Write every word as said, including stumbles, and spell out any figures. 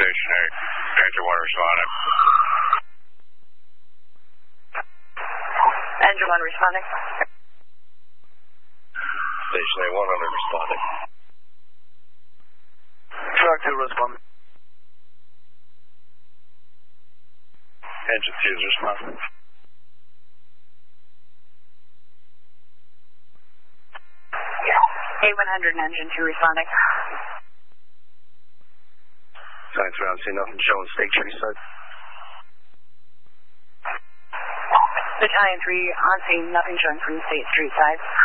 Station eight. Engine one responding. Engine one responding. Station eight, one hundred responding. Truck two responding. Engine two is responding. A one hundred and engine two responding. Science round, see nothing showing station side. Battalion three on scene, nothing showing from the State Street side.